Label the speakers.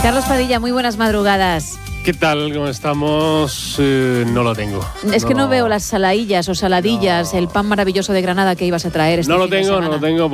Speaker 1: Carlos Padilla, muy buenas madrugadas.
Speaker 2: ¿Qué tal? ¿Cómo estamos? No lo tengo.
Speaker 1: Es que no veo las salaillas o saladillas, el pan maravilloso de Granada que ibas a traer.
Speaker 2: No lo tengo